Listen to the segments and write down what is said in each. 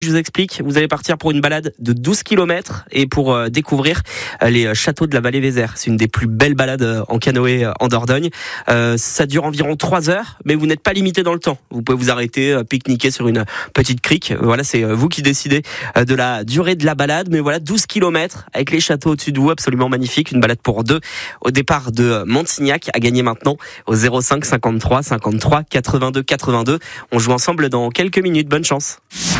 Je vous explique, vous allez partir pour une balade de 12 km et pour découvrir les châteaux de la vallée Vézère. C'est une des plus belles balades en canoë en Dordogne. Ça dure environ 3 heures, mais vous n'êtes pas limité dans le temps. Vous pouvez vous arrêter, pique-niquer sur une petite crique. Voilà, c'est vous qui décidez de la durée de la balade. Mais voilà, 12 km avec les châteaux au-dessus de vous, absolument magnifique. Une balade pour deux au départ de Montignac, à gagner maintenant au 05 53 53 82 82. On joue ensemble dans quelques minutes. Bonne chance.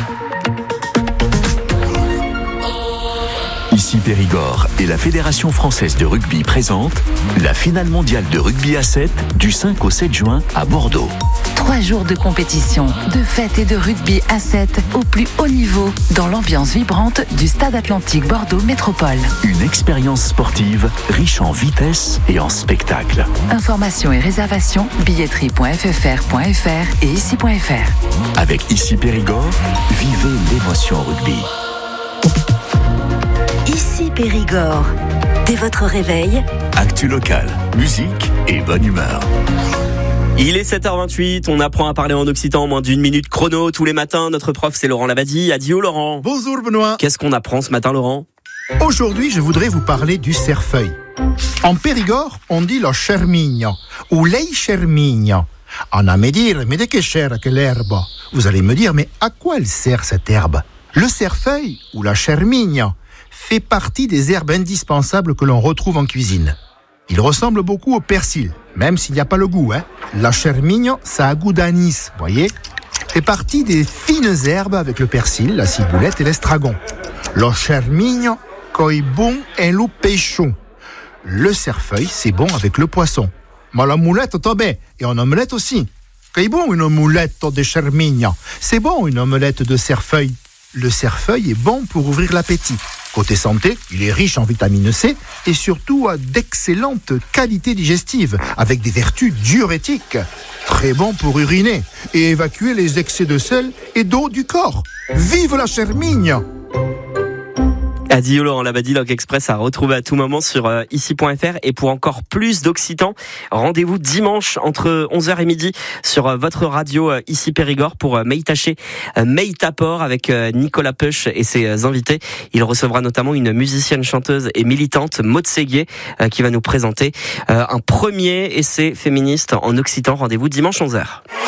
Ici Périgord et la Fédération française de rugby présente la finale mondiale de rugby à 7 du 5 au 7 juin à Bordeaux. 3 jours de compétition, de fêtes et de rugby à 7 au plus haut niveau dans l'ambiance vibrante du Stade Atlantique Bordeaux Métropole. Une expérience sportive riche en vitesse et en spectacle. Informations et réservations billetterie.ffr.fr et ici.fr. Avec Ici Périgord, vivez l'émotion rugby. Ici Périgord. Dès votre réveil, Actu local, musique et bonne humeur. Il est 7h28, on apprend à parler en occitan en moins d'une minute chrono tous les matins. Notre prof, c'est Laurent Labadie. Adieu Laurent. Bonjour Benoît. Qu'est-ce qu'on apprend ce matin Laurent ? Aujourd'hui, je voudrais vous parler du cerfeuil. En Périgord, on dit le chermigno ou lei chermigno. On a me dire, mais de que cher que l'herbe. Vous allez me dire, mais à quoi elle sert cette herbe ? Le cerfeuil ou la chermigno fait partie des herbes indispensables que l'on retrouve en cuisine. Il ressemble beaucoup au persil, même s'il n'y a pas le goût. La chermigno, ça a goût d'anis, voyez ? Fait partie des fines herbes avec le persil, la ciboulette et l'estragon. Le chermigno, coi bon en lo peixon. Le cerfeuil, c'est bon avec le poisson. Mais la moulette, tombé, et en omelette aussi. Coi bon une omelette de chermigno. C'est bon une omelette de cerfeuil. Le cerfeuil est bon pour ouvrir l'appétit. Côté santé, il est riche en vitamine C et surtout a d'excellentes qualités digestives avec des vertus diurétiques. Très bon pour uriner et évacuer les excès de sel et d'eau du corps. Vive la chermigne! Adieu Laurent Labadie, Langue Express à retrouver à tout moment sur ici.fr. Et pour encore plus d'occitan, rendez-vous dimanche entre 11h et midi sur votre radio Ici Périgord pour Meitaché Meitaport avec Nicolas Peuch et ses invités. Il recevra notamment une musicienne, chanteuse et militante, Maud Séguier, qui va nous présenter un premier essai féministe en occitan. Rendez-vous dimanche 11h.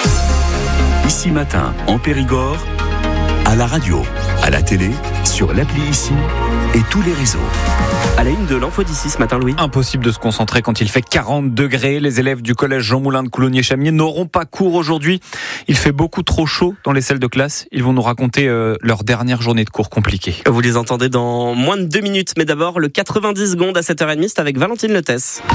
Ici matin en Périgord, à la radio, à la télé, sur l'appli Ici et tous les réseaux. À la une de l'info d'ici ce matin, Louis. Impossible de se concentrer quand il fait 40 degrés. Les élèves du collège Jean Moulin de Coulommiers-Chamiers n'auront pas cours aujourd'hui. Il fait beaucoup trop chaud dans les salles de classe. Ils vont nous raconter leur dernière journée de cours compliquée. Vous les entendez dans moins de 2 minutes. Mais d'abord, le 90 secondes à 7h30, c'est avec Valentine Letès.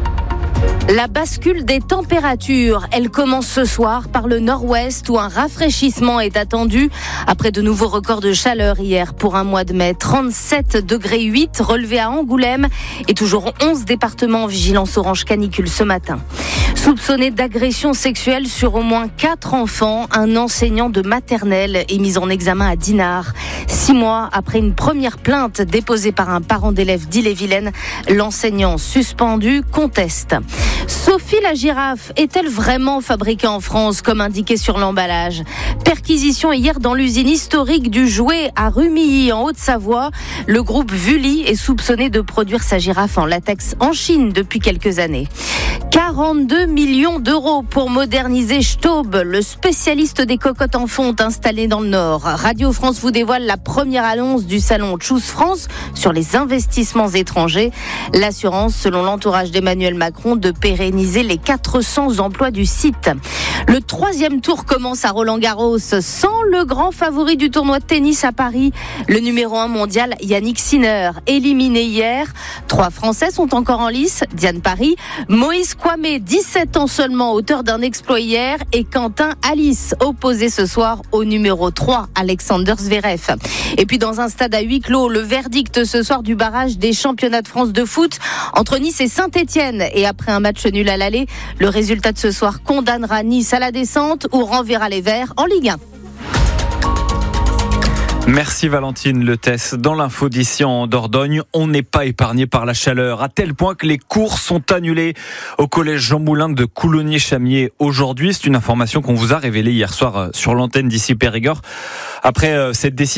La bascule des températures, elle commence ce soir par le nord-ouest où un rafraîchissement est attendu après de nouveaux records de chaleur hier pour un mois de mai. 37,8 degrés relevés à Angoulême et toujours 11 départements en vigilance orange canicule ce matin. Soupçonné d'agression sexuelle sur au moins 4 enfants, un enseignant de maternelle est mis en examen à Dinard. 6 mois après une première plainte déposée par un parent d'élève d'Ille-et-Vilaine, l'enseignant suspendu conteste. Sophie la girafe est-elle vraiment fabriquée en France comme indiqué sur l'emballage ? Perquisition hier dans l'usine historique du jouet à Rumilly en Haute-Savoie. Le groupe Vully est soupçonné de produire sa girafe en latex en Chine depuis quelques années. 42 millions d'euros pour moderniser Staub, le spécialiste des cocottes en fonte installé dans le Nord. Radio France vous dévoile la première annonce du salon Choose France sur les investissements étrangers. L'assurance, selon l'entourage d'Emmanuel Macron, de pérenniser les 400 emplois du site. Le 3e tour commence à Roland-Garros sans le grand favori du tournoi de tennis à Paris. Le numéro 1 mondial, Yannick Sinner, éliminé hier. 3 Français sont encore en lice. Diane Paris, Moïse Kouamé, 17 ans seulement, auteur d'un exploit hier, et Quentin Alice, opposé ce soir au numéro 3, Alexander Zverev. Et puis dans un stade à huis clos, le verdict ce soir du barrage des championnats de France de foot entre Nice et Saint-Etienne. Et après un match nul à l'aller, le résultat de ce soir condamnera Nice à la descente ou renverra les Verts en Ligue 1. Merci Valentine Letès. Dans l'info d'ici en Dordogne, on n'est pas épargné par la chaleur, à tel point que les cours sont annulés au collège Jean Moulin de Coulommiers-Chamiers aujourd'hui. C'est une information qu'on vous a révélée hier soir sur l'antenne d'ici Périgord. Après cette décision